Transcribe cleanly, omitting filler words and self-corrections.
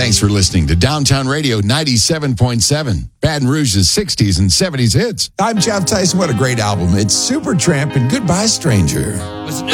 Thanks for listening to Downtown Radio 97.7, Baton Rouge's 60s and 70s hits. I'm Jeff Tyson. What a great album. It's Supertramp and Goodbye Stranger.